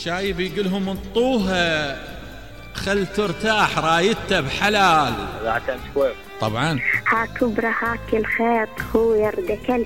الشايب يقولهم انطوها خل ترتاح رايدته بحلال. بعتن شوي طبعا ها كبرى هاك الخيط هو يرد كل